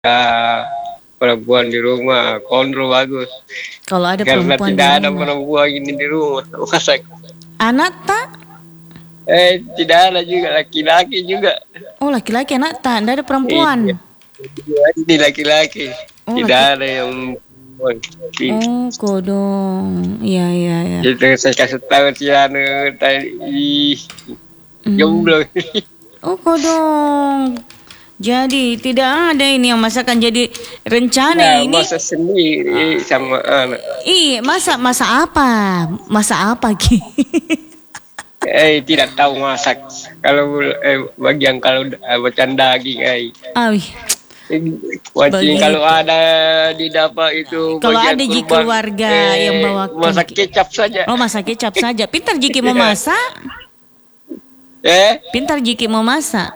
perempuan di rumah, kontrol bagus. Kalau ada Karena perempuan tidak di ada rumah. perempuan ini di rumah, masa Anak tak? tidak ada juga laki-laki juga. Oh, laki-laki anak tak, tidak ada Iya, perempuan. ini laki-laki, Oh, tidak laki. ada yang perempuan. Oh, kodong. Iya, iya, iya. Jadi saya kasih tahu si Anu tadi jomblo. Oh, kodong. Jadi tidak ada ini yang masakan, jadi rencana Ya, ini. masa sendiri sama anak. Masa apa? Masa apa Ki? Tidak tahu masak. Kalau bagian kalau makan daging, Awih, Wajib kalau ada di dapur itu kalau bagian ada ji kurban, keluarga yang bawakan. masak kecap saja. Oh, masak kecap saja. Pintar Jiki mau masak. Pintar Jiki mau masak.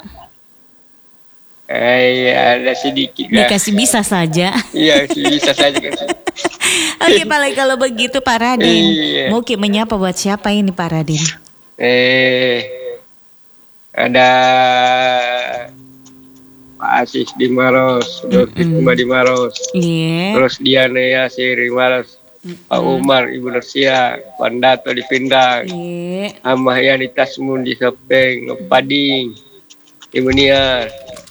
Ada sedikit lah. Dikasih bisa saja. Iya, bisa saja kan. Oke, paling kalau begitu Pak Raden. Iya. Mau Ki menyapa buat siapa ini Pak Raden? Ada Pak Asis di Maros, Dr. di Maros. Iya. Terus Diana Yasir di Maros. Pak Umar, Ibu Nursia, Pandato di Pindang. Iya. Amah Yani Tasmun di Sepeng, Pading, Ibu Nia.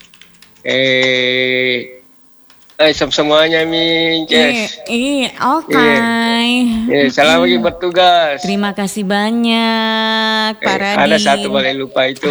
Semuanya Minces. Iya, oke. Selamat lagi bertugas. Terima kasih banyak Pak Radin. Ada satu boleh lupa itu.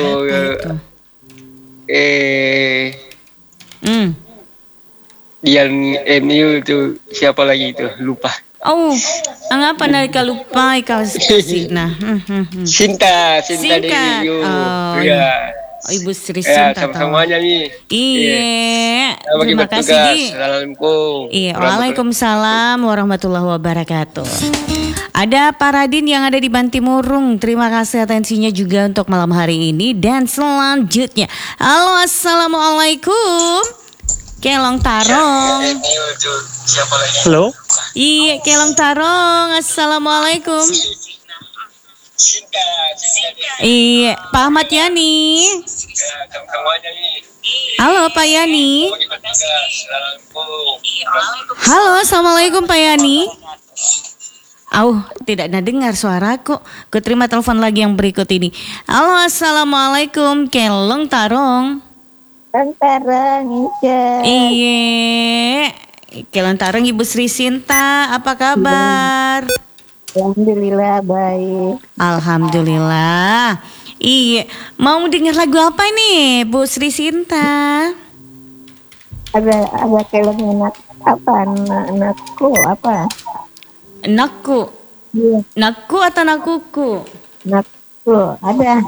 Dian MU itu siapa lagi itu lupa. Oh, angapa nalika lupa kasih. Nah, Sinta dari MU. Iya. Oh, Ibu Sri Sinta. Semuanya nih. Iya. Terima kasih Di. Assalamualaikum. Iya, waalaikumsalam warahmatullahi wabarakatuh. Ada Pak Radin yang ada di Bantimurung. Terima kasih atensinya juga untuk malam hari ini. Dan selanjutnya, halo, assalamualaikum. Kelong Tarong. Halo. Iya, Kelong Tarong. Assalamualaikum. Iya, Pak Ahmad Yani. Halo Pak Yani. Halo, assalamualaikum Pak Yani. Tidak ada dengar suaraku. Ku terima telepon lagi yang berikut ini. Halo, assalamualaikum Kelong Tarong. Tarong. Iya, Kelong Tarong Ibu Sri Sinta. Apa kabar? Alhamdulillah baik. Alhamdulillah. Iya, mau dengar lagu apa nih, Bu Sri Sinta? Ada kelong anak apa? Anakku apa? Nakku. Iya. Nakku atau nakuku? Nakku ada.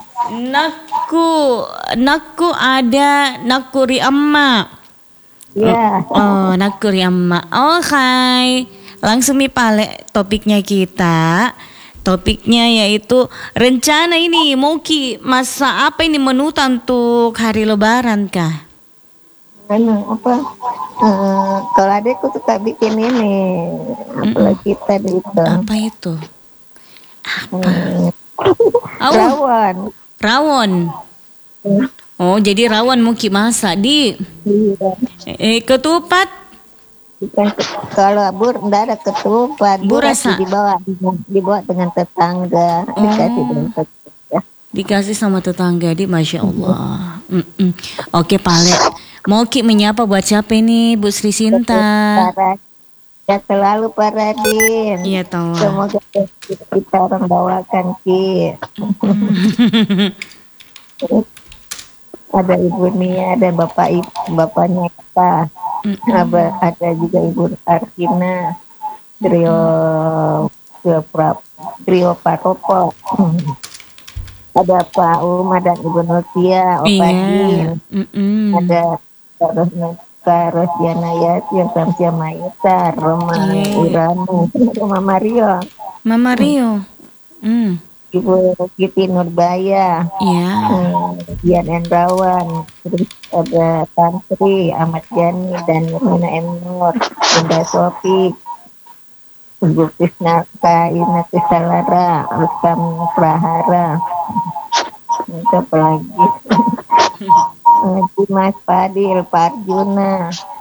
Nakku ada nakuri amma. Iya. Oh, nakuri amma. Oh, hai. Langsung nih Pak, topiknya kita. Topiknya yaitu rencana ini mau Ki masa apa ini menu untuk hari lebaran kah? Kalau adekku suka bikin ini apalagi tadi itu. Apa itu? Apa? Rawon. Oh, jadi rawon mau Ki masak Di. Iya. Ketupat. Kalau bur enggak ada ketupat, Burasa dibawa dengan tetangga, dikasih sama tetangga Di, Masya Allah. Oke Pale, mau Ki menyapa buat siapa ini Bu Sri Sinta? Ya selalu Pak Radin. Iya tahu. Semoga kita orang bawakan Ki. Ada Ibu Nia, ada bapaknya kita. Ada juga Ibu Arkina, trio Paropo. Ada Pak Umar dan Ibu Notia, Opadin. Ada Kak Rosiana Yasir, Samsia Maita, Roma Irani, Mama Rio. Ibu Siti Nurbaya, Dian Endrawan, terus ada Tantri, Ahmad Yani, dan Nurmina M. Nur, Bunda Sofi, Ibu Krisna Kaina Tisalara, Rustam Prahara, itu apa lagi? Dimas Fadil, Pak Arjuna,